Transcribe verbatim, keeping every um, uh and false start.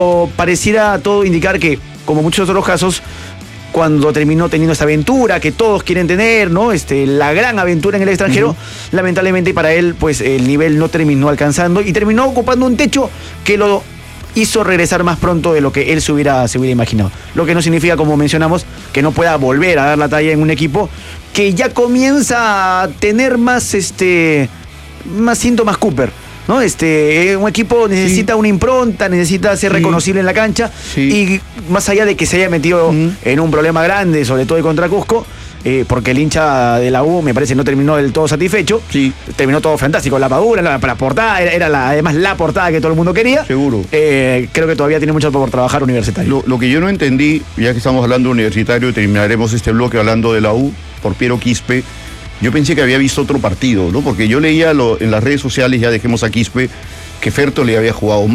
Pareciera todo indicar que, como muchos otros casos, cuando terminó teniendo esta aventura que todos quieren tener, ¿no? Este, la gran aventura en el extranjero, uh-huh. lamentablemente para él, pues el nivel no terminó alcanzando y terminó ocupando un techo que lo hizo regresar más pronto de lo que él se hubiera, se hubiera imaginado. Lo que no significa, como mencionamos, que no pueda volver a dar la talla en un equipo que ya comienza a tener más, este, más síntomas Cooper. ¿No? Este, un equipo necesita sí. una impronta, necesita ser sí. reconocible en la cancha sí. y más allá de que se haya metido uh-huh. en un problema grande, sobre todo contra Cusco, eh, porque el hincha de la U me parece no terminó del todo satisfecho, sí. terminó todo fantástico, la madura, la, la portada, era, era la, además la portada que todo el mundo quería. Seguro. Eh, creo que todavía tiene mucho por trabajar Universitario. Lo, lo que yo no entendí, ya que estamos hablando de Universitario, terminaremos este bloque hablando de la U por Piero Quispe. Yo pensé que había visto otro partido, ¿no? Porque yo leía lo, en las redes sociales, ya dejemos a Quispe, que Ferto le había jugado